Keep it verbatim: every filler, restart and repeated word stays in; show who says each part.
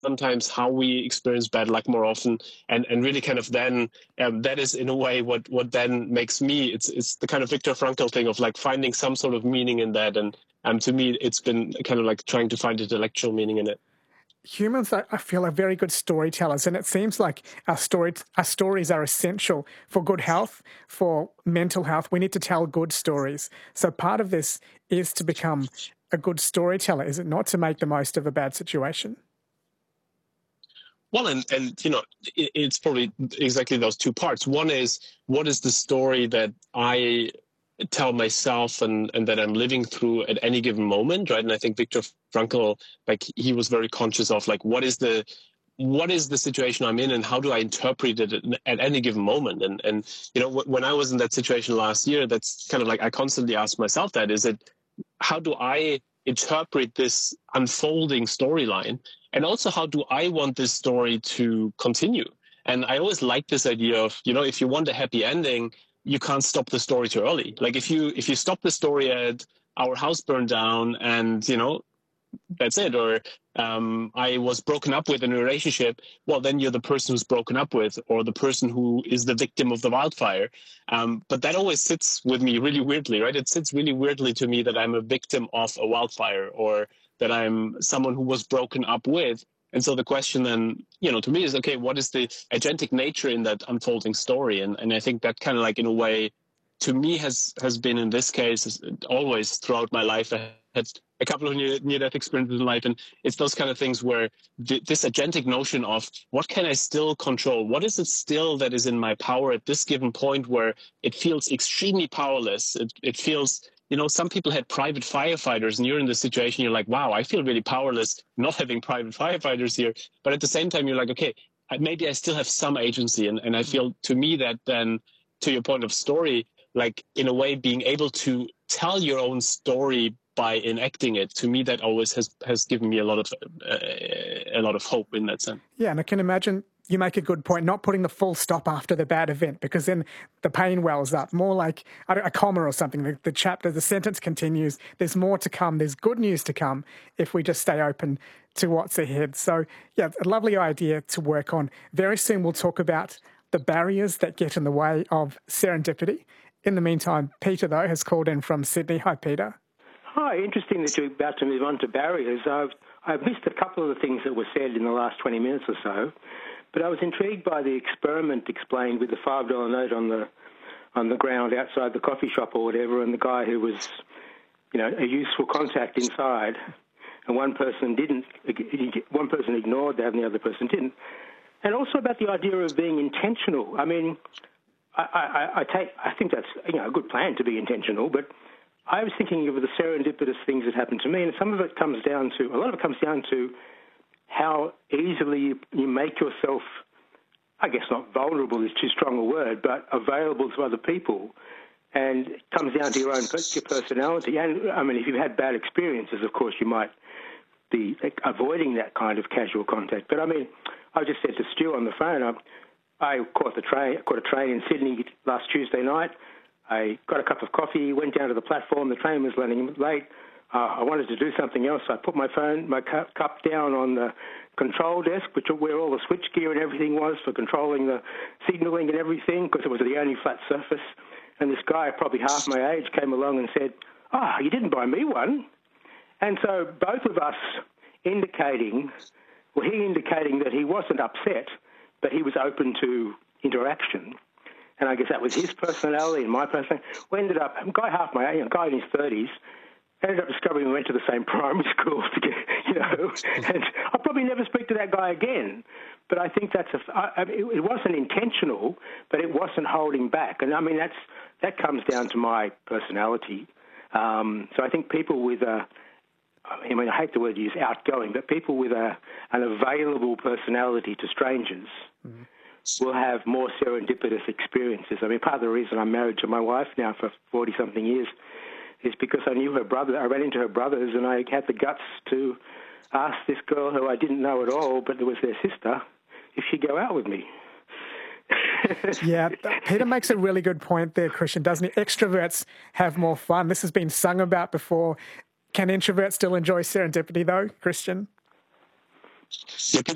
Speaker 1: sometimes how we experience bad luck more often, and and really kind of then um, that is in a way what what then makes me, it's it's the kind of Viktor Frankl thing of like finding some sort of meaning in that, and um to me it's been kind of like trying to find intellectual meaning in it.
Speaker 2: Humans, I feel, are very good storytellers, and it seems like our story, our stories are essential for good health, for mental health. We need to tell good stories. So part of this is to become a good storyteller, is it not, to make the most of a bad situation?
Speaker 1: Well, and, and you know, it, it's probably exactly those two parts. One is, what is the story that I tell myself and, and that I'm living through at any given moment, right? And I think Viktor Frankl, like, he was very conscious of, like, what is the what is the situation I'm in and how do I interpret it at, at any given moment? And, and you know, w- when I was in that situation last year, that's kind of like, I constantly ask myself that, is it, how do I interpret this unfolding storyline? And also, how do I want this story to continue? And I always like this idea of, you know, if you want a happy ending, you can't stop the story too early. Like if you if you stop the story at our house burned down and, you know, that's it, or um, I was broken up with in a relationship, well, then you're the person who's broken up with, or the person who is the victim of the wildfire. Um, but that always sits with me really weirdly, right? It sits really weirdly to me that I'm a victim of a wildfire, or that I'm someone who was broken up with. And so the question then, you know, to me is, okay, what is the agentic nature in that unfolding story? And and I think that kind of like, in a way, to me has has been, in this case, always throughout my life. I had a couple of near, near-death experiences in life, and it's those kind of things where th- this agentic notion of what can I still control? What is it still that is in my power at this given point where it feels extremely powerless? It, it feels, you know, some people had private firefighters, and you're in this situation, you're like, wow, I feel really powerless not having private firefighters here. But at the same time, you're like, okay, maybe I still have some agency. And, and I feel, to me, that then, to your point of story, like, in a way, being able to tell your own story by enacting it, to me, that always has has given me a lot of uh, a lot of hope in that sense.
Speaker 2: Yeah, and I can imagine you make a good point, not putting the full stop after the bad event, because then the pain wells up. More like a comma or something. The, the chapter, the sentence continues. There's more to come. There's good news to come if we just stay open to what's ahead. So, yeah, a lovely idea to work on. Very soon we'll talk about the barriers that get in the way of serendipity. In the meantime, Peter, though, has called in from Sydney. Hi, Peter.
Speaker 3: Hi, interesting that you're about to move on to barriers. I've, I've missed a couple of the things that were said in the last twenty minutes or so, but I was intrigued by the experiment explained with the five dollar note on the on the ground outside the coffee shop or whatever, and the guy who was, you know, a useful contact inside, and one person didn't, one person ignored that and the other person didn't. And also about the idea of being intentional. I mean, I, I, I take, I think that's, you know, a good plan to be intentional, but I was thinking of the serendipitous things that happen to me, and some of it comes down to, a lot of it comes down to how easily you, you make yourself, I guess not vulnerable is too strong a word, but available to other people. And it comes down to your own your personality. And, I mean, if you've had bad experiences, of course, you might be avoiding that kind of casual contact. But, I mean, I just said to Stu on the phone, I, I caught the train, caught a train in Sydney last Tuesday night. I got a cup of coffee, went down to the platform. The train was running late. Uh, I wanted to do something else. I put my phone, my cup, cup down on the control desk, which where all the switch gear and everything was for controlling the signalling and everything, because it was the only flat surface. And this guy, probably half my age, came along and said, "Ah, oh, you didn't buy me one." And so both of us indicating, well, he indicating that he wasn't upset, but he was open to interaction. And I guess that was his personality and my personality. We ended up, a guy half my age, a guy in his thirties, ended up discovering we went to the same primary school, you know, and I'll probably never speak to that guy again. But I think that's a, I, it, it wasn't intentional, but it wasn't holding back. And I mean, that's, that comes down to my personality. Um, so I think people with a, I mean, I hate the word used, outgoing, but people with a, an available personality to strangers mm-hmm. will have more serendipitous experiences. I mean, part of the reason I'm married to my wife now for forty-something years is because I knew her brother. I ran into her brothers, and I had the guts to ask this girl who I didn't know at all, but it was their sister, if she'd go out with me.
Speaker 2: Yeah, Peter makes a really good point there, Christian, doesn't he? Extroverts have more fun. This has been sung about before. Can introverts still enjoy serendipity, though, Christian?
Speaker 1: Yeah,